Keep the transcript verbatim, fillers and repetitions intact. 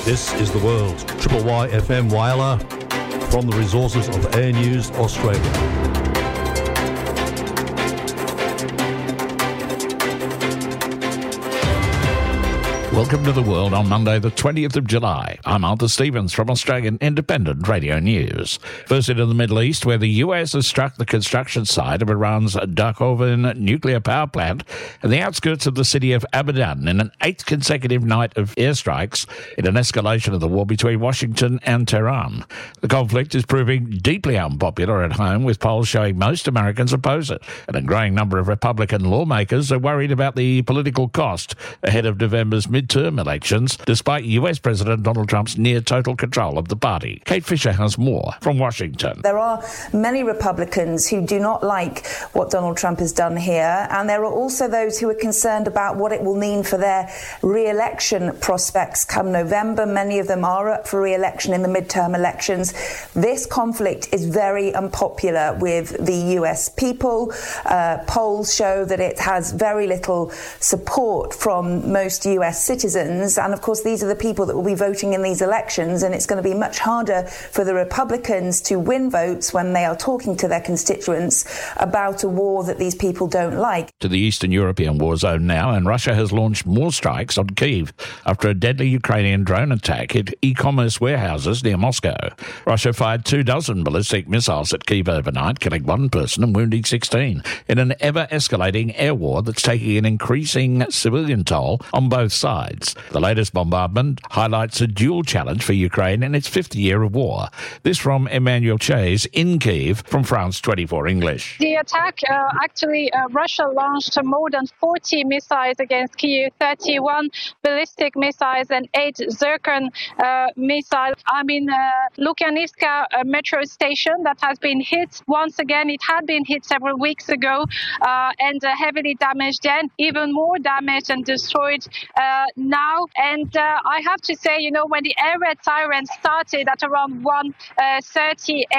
This is The World. Triple Y F M Whyalla from the resources of Air News Australia. Welcome to The World on Monday the twentieth of July. I'm Arthur Stevens from Australian Independent Radio News. First into the Middle East, where the U S has struck the construction site of Iran's Dakhovan nuclear power plant in the outskirts of the city of Abadan in an eighth consecutive night of airstrikes in an escalation of the war between Washington and Tehran. The conflict is proving deeply unpopular at home, with polls showing most Americans oppose it, and a growing number of Republican lawmakers are worried about the political cost ahead of November's midterm elections, despite U S President Donald Trump's near total control of the party. Kate Fisher has more from Washington. There are many Republicans who do not like what Donald Trump has done here, and there are also those who are concerned about what it will mean for their re-election prospects come November. Many of them are up for re-election in the midterm elections. This conflict is very unpopular with the U S people. Uh, polls show that it has very little support from most U S citizens, and of course these are the people that will be voting in these elections, and it's going to be much harder for the Republicans to win votes when they are talking to their constituents about a war that these people don't like. To the Eastern European war zone now, and Russia has launched more strikes on Kyiv after a deadly Ukrainian drone attack hit e-commerce warehouses near Moscow. Russia fired two dozen ballistic missiles at Kyiv overnight, killing one person and wounding sixteen, in an ever-escalating air war that's taking an increasing civilian toll on both sides. The latest bombardment highlights a dual challenge for Ukraine in its fifth year of war. This from Emmanuel Chase in Kyiv from France twenty-four English. The attack, uh, actually, uh, Russia launched more than forty missiles against Kyiv, thirty-one ballistic missiles and eight Zircon uh, missiles. I mean, uh, Lukyanivka uh, metro station that has been hit. Once again, it had been hit several weeks ago uh, and uh, heavily damaged then, even more damaged and destroyed uh, now. And uh, I have to say, you know, when the air raid siren started at around one thirty